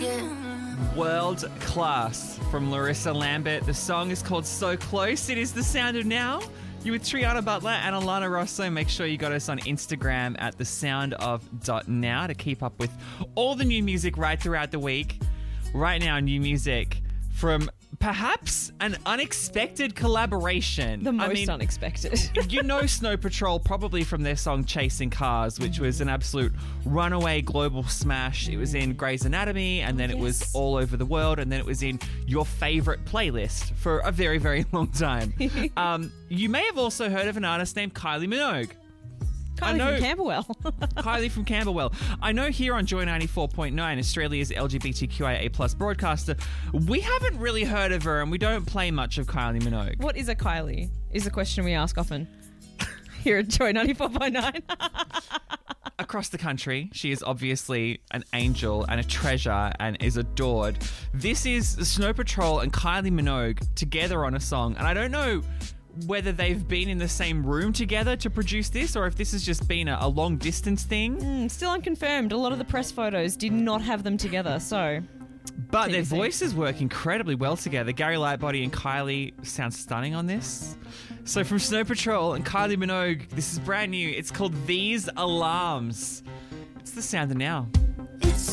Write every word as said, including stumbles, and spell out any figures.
World Class from Larissa Lambert. The song is called So Close. It is the sound of now. You with Triana Butler and Alana Rosso. Make sure you got us on Instagram at the sound of dot now to keep up with all the new music right throughout the week. Right now, new music from perhaps an unexpected collaboration. The most I mean, unexpected. You know Snow Patrol probably from their song Chasing Cars, which was an absolute runaway global smash. It was in Grey's Anatomy, and then it was Yes. all over the world, and then it was in your favourite playlist for a very, very long time. um, you may have also heard of an artist named Kylie Minogue. Kylie know- from Camberwell. Kylie from Camberwell. I know here on Joy ninety-four point nine, Australia's L G B T Q I A plus broadcaster, we haven't really heard of her and we don't play much of Kylie Minogue. What is a Kylie? Is a question we ask often here at Joy ninety-four point nine. Across the country, she is obviously an angel and a treasure and is adored. This is Snow Patrol and Kylie Minogue together on a song, and I don't know whether they've been in the same room together to produce this or if this has just been a, a long distance thing. Mm, still unconfirmed. A lot of the press photos did not have them together, so... But their T B C. voices work incredibly well together. Gary Lightbody and Kylie sound stunning on this. So from Snow Patrol and Kylie Minogue, this is brand new. It's called These Alarms. It's the sound of now. It's